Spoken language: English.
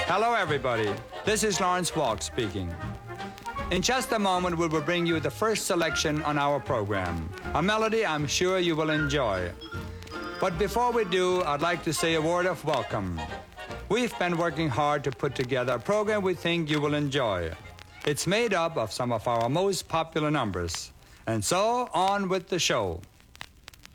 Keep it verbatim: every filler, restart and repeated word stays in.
Hello, everybody. This is Lawrence Walk speaking. In just a moment, we will bring you the first selection on our program, a melody I'm sure you will enjoy. But before we do, I'd like to say a word of welcome. We've been working hard to put together a program we think you will enjoy. It's made up of some of our most popular numbers. And so, on with the show.